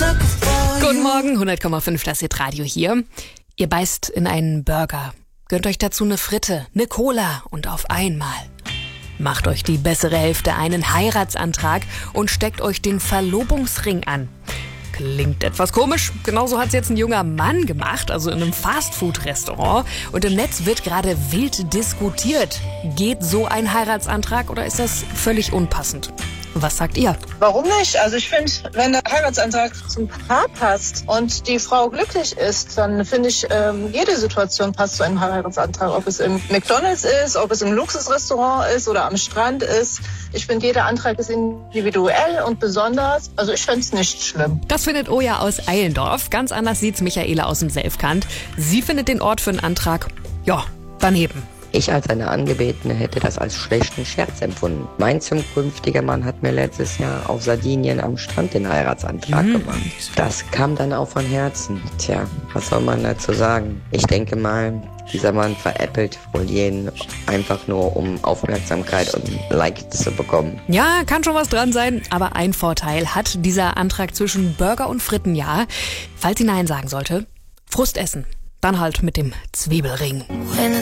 Guten Morgen, 100,5, das Hitradio hier. Ihr beißt in einen Burger, gönnt euch dazu eine Fritte, eine Cola und auf einmal macht euch die bessere Hälfte einen Heiratsantrag und steckt euch den Verlobungsring an. Klingt etwas komisch. Genauso hat es jetzt ein junger Mann gemacht, also in einem Fastfood-Restaurant. Und im Netz wird gerade wild diskutiert. Geht so ein Heiratsantrag oder ist das völlig unpassend? Was sagt ihr? Warum nicht? Also ich finde, wenn der Heiratsantrag zum Paar passt und die Frau glücklich ist, dann finde ich, jede Situation passt zu einem Heiratsantrag. Ob es im McDonald's ist, ob es im Luxusrestaurant ist oder am Strand ist. Ich finde, jeder Antrag ist individuell und besonders. Also ich fände es nicht schlimm. Das findet Oja aus Eilendorf. Ganz anders sieht's Michaela aus dem Selfkant. Sie findet den Ort für einen Antrag, ja, daneben. Ich als eine Angebetene hätte das als schlechten Scherz empfunden. Mein zukünftiger Mann hat mir letztes Jahr auf Sardinien am Strand den Heiratsantrag gemacht. Das kam dann auch von Herzen. Tja, was soll man dazu sagen? Ich denke mal, dieser Mann veräppelt wohl jeden einfach nur, um Aufmerksamkeit und Like zu bekommen. Ja, kann schon was dran sein, aber ein Vorteil hat dieser Antrag zwischen Burger und Fritten ja. Falls sie Nein sagen sollte, Frust essen. Dann halt mit dem Zwiebelring.